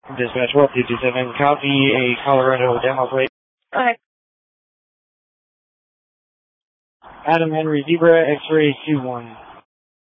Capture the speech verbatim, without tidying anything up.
Dispatch one two two seven, copy a Colorado demo plate. Okay. Adam Henry Zebra, X-ray two one.